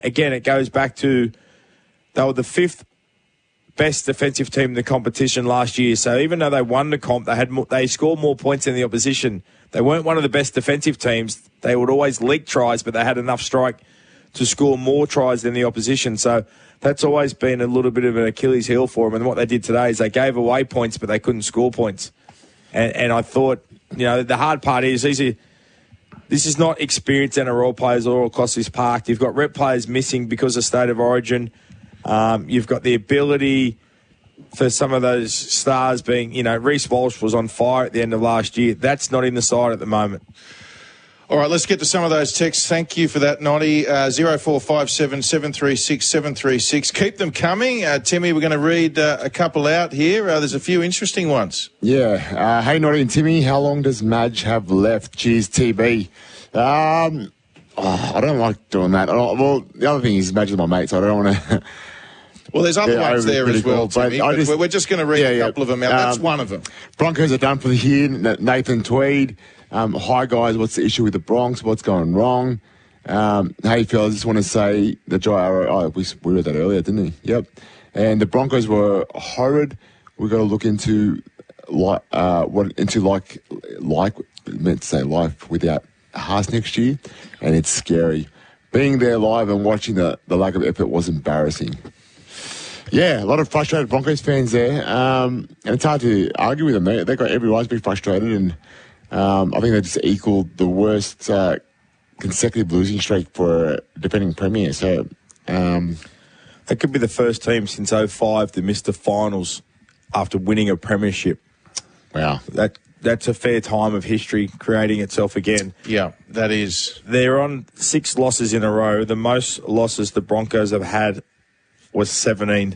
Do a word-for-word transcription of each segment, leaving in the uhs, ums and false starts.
again, it goes back to they were the fifth best defensive team in the competition last year. So even though they won the comp, they had more, they scored more points than the opposition. They weren't one of the best defensive teams. They would always leak tries, but they had enough strike to score more tries than the opposition. So that's always been a little bit of an Achilles heel for them. And what they did today is they gave away points, but they couldn't score points. And, and I thought, you know, the hard part is these are, this is not experienced N R L players all across this park. You've got rep players missing because of state of origin. Um, you've got the ability for some of those stars being, you know, Reece Walsh was on fire at the end of last year. That's not in the side at the moment. All right, let's get to some of those texts. Thank you for that, Noddy. Uh, zero four five seven, seven three six, seven three six. Keep them coming. Uh, Timmy, we're going to read uh, a couple out here. Uh, there's a few interesting ones. Yeah. Uh, hey, Noddy and Timmy, how long does Madge have left? Cheers, T B. Um, oh, I don't like doing that. I don't, well, the other thing is Madge is my mate, so I don't want to... Well, there's other yeah, ones there as well, Timmy, but, but just, we're just going to read yeah, a couple yeah. of them out. Um, That's one of them. Broncos are done for the year. Nathan Tweed. Um, hi, guys. What's the issue with the Bronx? What's going wrong? Um, hey, Phil, I just want to say the Jai Arrow. Oh, we, we read that earlier, didn't we? Yep. And the Broncos were horrid. We've got to look into like uh, what into like like meant to say life without Haas next year, and it's scary. Being there live and watching the, the lack of effort was embarrassing. Yeah, a lot of frustrated Broncos fans there, um, and it's hard to argue with them. They, they've got every right to be frustrated, and um, I think they just equaled the worst uh, consecutive losing streak for a defending premier. So um, they could be the first team since oh five to miss the finals after winning a premiership. Wow. That That's a fair time of history creating itself again. Yeah, that is. They're on six losses in a row. The most losses the Broncos have had was seventeen.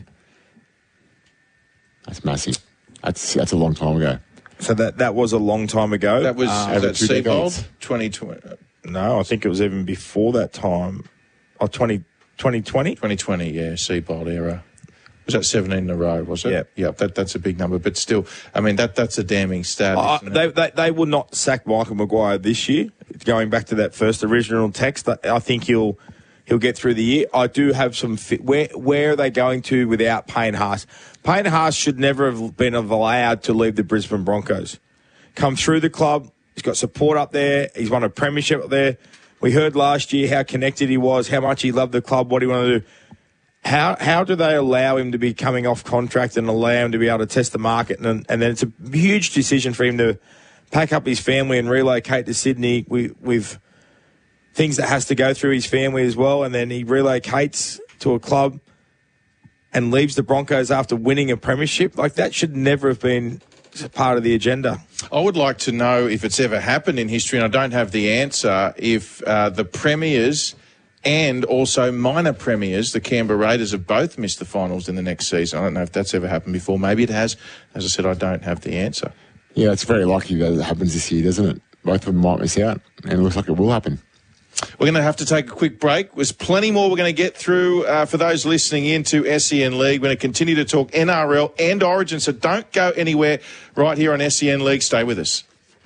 That's massive. That's that's a long time ago. So that that was a long time ago. That was uh, that Seabold twenty twenty. No, I think it was even before that time. Oh, twenty twenty. twenty twenty, yeah, Seabold era. Was that seventeen in a row, was it? Yeah. Yeah, that, that's a big number. But still, I mean, that that's a damning stat. Uh, they, they they will not sack Michael Maguire this year. Going back to that first original text, I think he'll he'll get through the year. I do have some fit. Where, where are they going to without Payne Haas? Payne Haas should never have been allowed to leave the Brisbane Broncos. Come through the club. He's got support up there. He's won a premiership up there. We heard last year how connected he was, how much he loved the club, what he wanted to do. How how do they allow him to be coming off contract and allow him to be able to test the market? And, and then it's a huge decision for him to pack up his family and relocate to Sydney with, with things that has to go through his family as well. And then he relocates to a club and leaves the Broncos after winning a premiership. Like, that should never have been part of the agenda. I would like to know if it's ever happened in history, and I don't have the answer, if uh, the premiers and also minor premiers, the Canberra Raiders, have both missed the finals in the next season. I don't know if that's ever happened before. Maybe it has. As I said, I don't have the answer. Yeah, it's very lucky that it happens this year, doesn't it? Both of them might miss out, and it looks like it will happen. We're going to have to take a quick break. There's plenty more we're going to get through uh, for those listening in to S E N League. We're going to continue to talk N R L and Origin, so don't go anywhere right here on S E N League. Stay with us.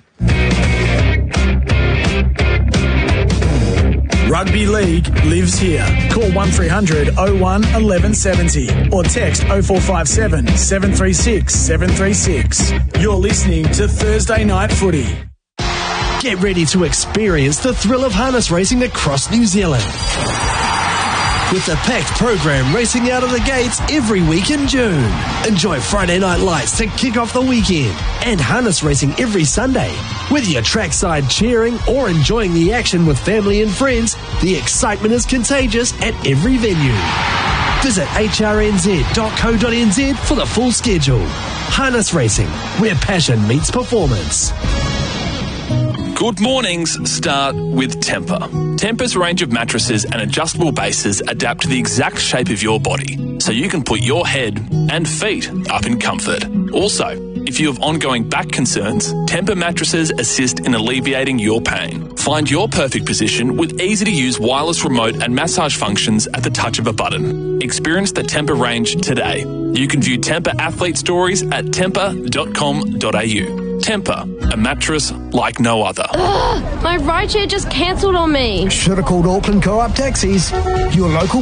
Rugby League lives here. Call one three hundred oh one eleven seventy or text oh four five seven, seven three six, seven three six. You're listening to Thursday Night Footy. Get ready to experience the thrill of harness racing across New Zealand. With the packed program racing out of the gates every week in June. Enjoy Friday Night Lights to kick off the weekend and harness racing every Sunday. Whether you're trackside cheering or enjoying the action with family and friends, the excitement is contagious at every venue. Visit h r n z dot co dot n z for the full schedule. Harness racing, where passion meets performance. Good mornings start with Tempur. Tempur's range of mattresses and adjustable bases adapt to the exact shape of your body, so you can put your head and feet up in comfort. Also, if you have ongoing back concerns, Tempur mattresses assist in alleviating your pain. Find your perfect position with easy-to-use wireless remote and massage functions at the touch of a button. Experience the Tempur range today. You can view Tempur athlete stories at tempur dot com dot a u. Tempur, a mattress like no other. My ride share just cancelled on me. Should have called Auckland Co-op Taxis. Your local